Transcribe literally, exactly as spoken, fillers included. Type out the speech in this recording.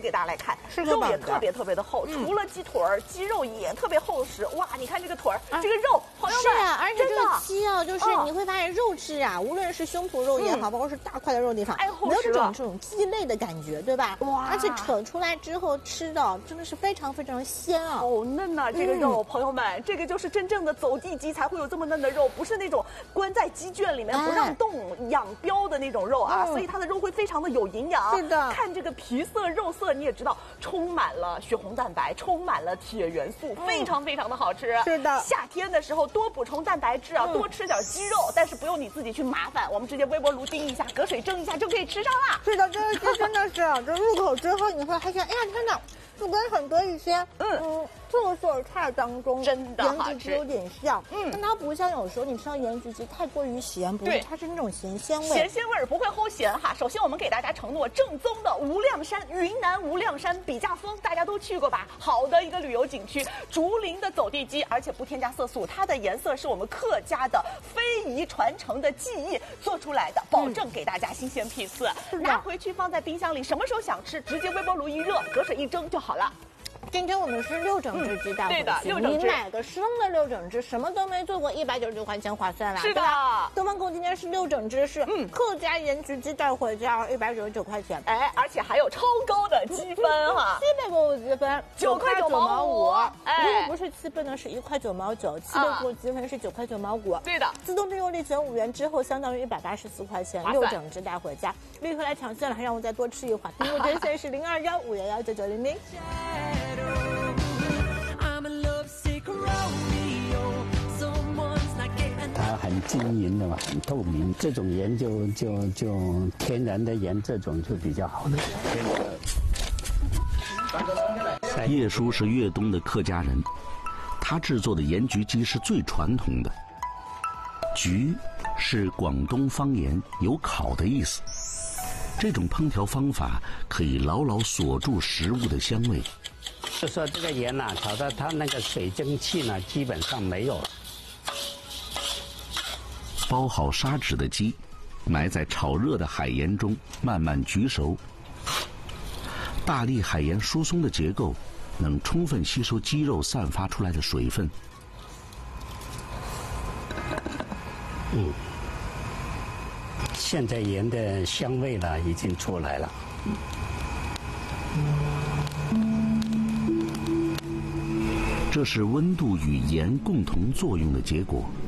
给大家来看， 是肉也特别特别的厚， 嗯、 除了鸡腿儿，鸡肉也特别厚实。哇，你看这个腿儿，啊、这个肉，朋友们， 是啊，而且这个鸡啊，就是哦、 你会发现肉质啊，无论是胸脯肉也好，嗯、包括是大块的肉地方， 哎， 没有这种这种鸡肋的感觉，对吧？ 哇， 而且扯出来之后吃的真的是非常非常鲜啊， 好嫩呐、啊！这个肉，嗯、朋友们，这个就是真正的走地鸡才会有这么嫩的肉，不是那种关在鸡圈里面不让动养膘的那种肉啊，哎、所以它的肉会非常的有营养。 是的， 看这个皮色肉色，你也知道，充满了血红蛋白，充满了铁元素，嗯、非常非常的好吃。 是的， 夏天的时候多补充蛋白质啊，嗯、多吃点鸡肉，但是不用你自己去麻烦，我们直接微波炉叮一下，隔水蒸一下就可以吃上了。 是的，这个鸡真的是，这入口之后你会发现，哎呀，天哪！就跟很多一些嗯嗯特色菜当中真的盐焗鸡有点像，嗯，但它不像有时候你吃到盐焗鸡太过于咸，不是，它是那种咸鲜味， 咸鲜味儿不会齁咸哈。首先我们给大家承诺正宗的无量山，云南无量山笔架峰，大家都去过吧？好的一个旅游景区，竹林的走地鸡，而且不添加色素，它的颜色是我们客家的非遗传承的技艺做出来的，保证给大家新鲜批次。嗯、拿回去放在冰箱里，什么时候想吃，直接微波炉一热，隔水一蒸就好了。 今天我们是六整只鸡带回去， 对的，六整只。 你买个生的六整只，什么都没做过，一百九十九块钱划算啦， 是的。 东方狗今天是六整只，是嗯客家盐焗鸡带回家，一百九十九块钱， 哎，而且还有超高的积分哈， 七百过积分， 九块九毛五。 哎，如果不是七分呢，是一块九毛九，七百过积分是九块九毛五。 对的， 自动订购利存五元之后，相当于一百八十四块钱，六整只带回家，立刻来抢现了，还让我再多吃一会儿。订购专线是零二幺五幺幺九九零零。 它很晶莹的嘛，很透明，这种盐就就就天然的盐，这种就比较好的。 叶叔是粤东的客家人，他制作的盐焗鸡是最传统的。焗是广东方言有烤的意思，这种烹调方法可以牢牢锁住食物的香味。 就说这个盐呐、啊，炒到它那个水蒸气呢，基本上没有了。 包好砂纸的鸡，埋在炒热的海盐中，慢慢焗熟。大粒海盐疏松的结构，能充分吸收鸡肉散发出来的水分。 嗯，现在盐的香味呢已经出来了。 这是温度与盐共同作用的结果。